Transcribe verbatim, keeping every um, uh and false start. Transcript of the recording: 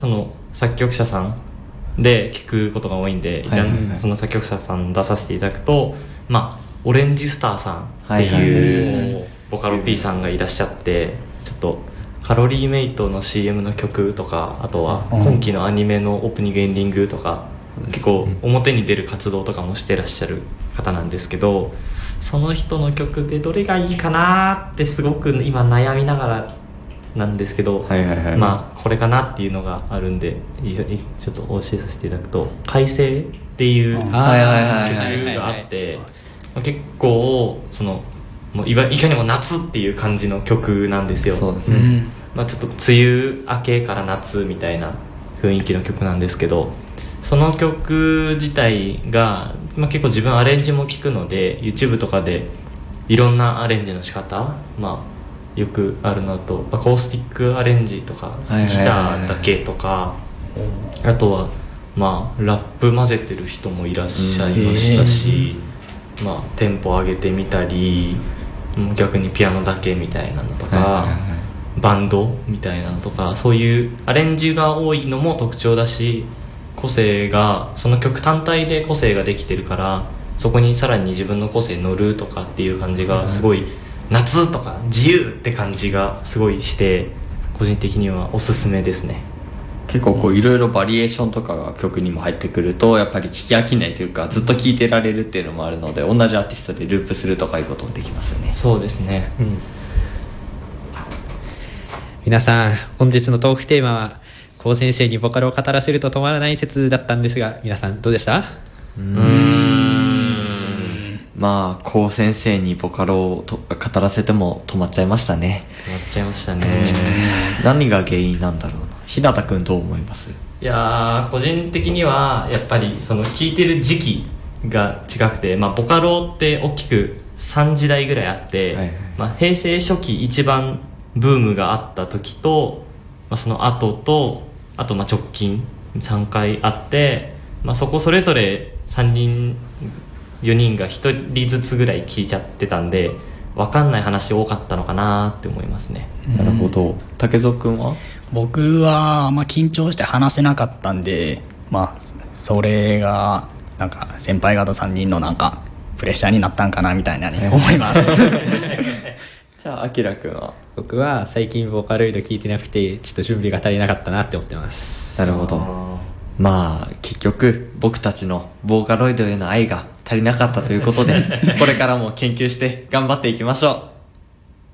その作曲者さんで聞くことが多いんで、一旦その作曲者さん出させていただくと、まあオレンジスターさんっていうボカロ P さんがいらっしゃって、ちょっとカロリーメイトの シーエム の曲とか、あとは今期のアニメのオープニングエンディングとか、結構表に出る活動とかもしてらっしゃる方なんですけど、その人の曲でどれがいいかなってすごく今悩みながらなんですけど、はいはいはい、まあこれかなっていうのがあるんで、ちょっとお教えさせていただくと、快晴っていう曲があって、結構そのもういかにも夏っていう感じの曲なんですよ。そうですね、うん、まあ、ちょっと梅雨明けから夏みたいな雰囲気の曲なんですけど、その曲自体が、まあ、結構自分アレンジも聞くので YouTube とかでいろんなアレンジの仕方、まあよくあるのとアコースティックアレンジとかギターだけとか、あとはまあラップ混ぜてる人もいらっしゃいましたし、まあテンポ上げてみたり、逆にピアノだけみたいなのとか、バンドみたいなのとか、そういうアレンジが多いのも特徴だし、個性がその曲単体で個性ができてるから、そこにさらに自分の個性乗るとかっていう感じがすごい、夏とか自由って感じがすごいして、個人的にはおすすめですね。 結構こういろいろバリエーションとかが曲にも入ってくると、やっぱり聴き飽きないというか、ずっと聴いてられるっていうのもあるので、同じアーティストでループするとかいうこともできますよね。 そうですね、うん、 皆さん本日のトークテーマは高先生にボカロを語らせると止まらない説だったんですが、皆さんどうでした？ うーん、まあ高先生にボカロをと語らせても止まっちゃいましたね。 止まっちゃいましたね。 何が原因なんだろうな。日向くんどう思います？ いや個人的にはやっぱりその聴いてる時期が違くて、まあ、ボカロって大きくさんじだいぐらいあって、はいはい、まあ、平成初期一番ブームがあった時と、まあ、その後とあとまあ直近さんかいあって、まあ、そこそれぞれさんにんよにんがひとりずつぐらい聴いちゃってたんで、分かんない話多かったのかなって思いますね。 なるほど。竹蔵くんは？ 僕は、まあ、緊張して話せなかったんで、まあ、それがなんか先輩方さんにんのなんかプレッシャーになったんかなみたいなに思いますじゃああきらくんは？ 僕は最近ボーカロイド聞いてなくて、ちょっと準備が足りなかったなって思ってます。 なるほど。まあ結局僕たちのボーカロイドへの愛が足りなかったということでこれからも研究して頑張っていきましょう。